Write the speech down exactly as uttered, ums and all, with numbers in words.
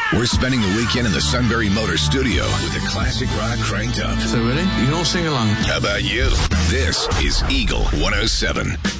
We're spending the weekend in the Sunbury Motors studio with the classic rock cranked up. So ready? You can all sing along. How about you? This is Eagle one oh seven.